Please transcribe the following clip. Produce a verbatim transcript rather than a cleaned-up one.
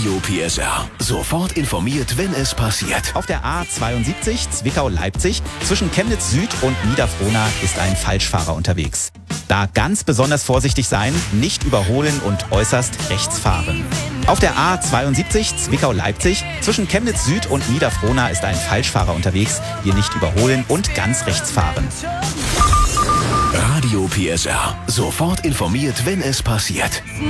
Radio P S R. Sofort informiert, wenn es passiert. Auf der A zweiundsiebzig Zwickau-Leipzig zwischen Chemnitz Süd und Niederfrohna ist ein Falschfahrer unterwegs. Da ganz besonders vorsichtig sein, nicht überholen und äußerst rechts fahren. Auf der A zweiundsiebzig Zwickau-Leipzig zwischen Chemnitz Süd und Niederfrohna ist ein Falschfahrer unterwegs. Hier nicht überholen und ganz rechts fahren. Radio P S R. Sofort informiert, wenn es passiert.